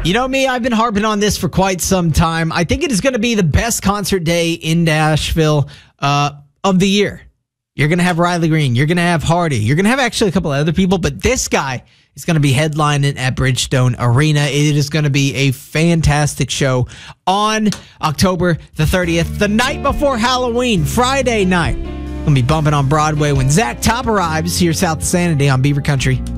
You know me, I've been harping on this for quite some time. I think it is going to be the best concert day in Nashville of the year. You're going to have Riley Green. You're going to have Hardy. You're going to have actually a couple of other people, but this guy is going to be headlining at Bridgestone Arena. It is going to be a fantastic show on October the 30th, the night before Halloween, Friday night. Going to be bumping on Broadway when Zach Top arrives here south of Sanity on Beaver Country.